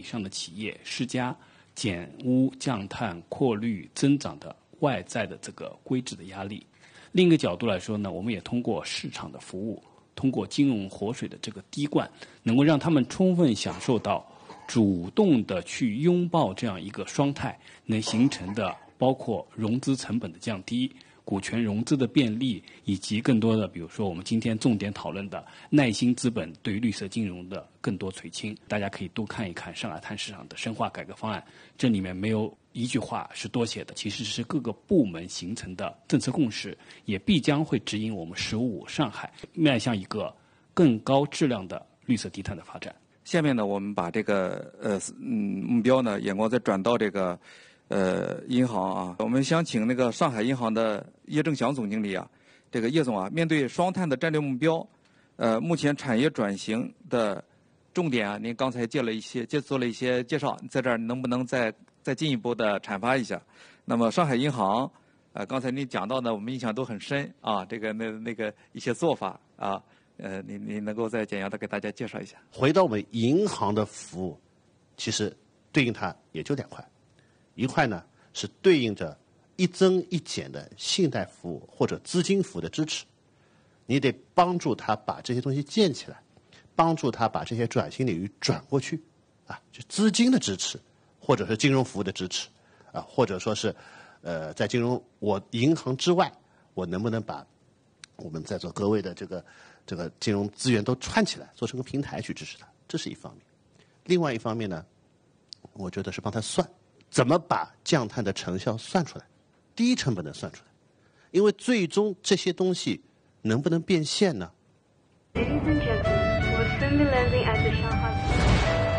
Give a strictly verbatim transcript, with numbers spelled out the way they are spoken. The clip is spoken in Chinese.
向的企业施加减污、降碳、扩绿、增长的外在的这个规制的压力。另一个角度来说呢，我们也通过市场的服务，通过金融活水的这个滴灌，能够让他们充分享受到主动的去拥抱这样一个双态能形成的，包括融资成本的降低、股权融资的便利，以及更多的比如说我们今天重点讨论的耐心资本对于绿色金融的更多垂青。大家可以多看一看上海滩市场的深化改革方案，这里面没有一句话是多写的，其实是各个部门形成的政策共识，也必将会指引我们十五五上海迈向一个更高质量的绿色低碳的发展。 下面呢，我们把这个呃嗯目标呢眼光再转到这个呃银行啊，我们想请那个上海银行的叶正祥总经理啊，这个叶总啊，面对双碳的战略目标，呃，目前产业转型的重点啊，您刚才介了一些，介做了一些介绍，在这儿能不能再再进一步的阐发一下？那么上海银行，呃，刚才您讲到的，我们印象都很深啊，这个那那个一些做法啊。呃，你你能够再简要的给大家介绍一下？ 回到我们银行的服务，其实对应它也就两块，一块呢是对应着一增一减的信贷服务或者资金服务的支持，你得帮助他把这些东西建起来，帮助他把这些转型领域转过去，啊，就资金的支持，或者是金融服务的支持，啊，或者说是，呃，在金融我银行之外，我能不能把我们在座各位的这个这个金融资源都串起来，做成个平台去支持它，这是一方面。另外一方面呢，我觉得是帮他算，怎么把降碳的成效算出来，低成本的算出来，因为最终这些东西能不能变现呢？ Ladies and gentlemen, we're filming landing at the Shanghai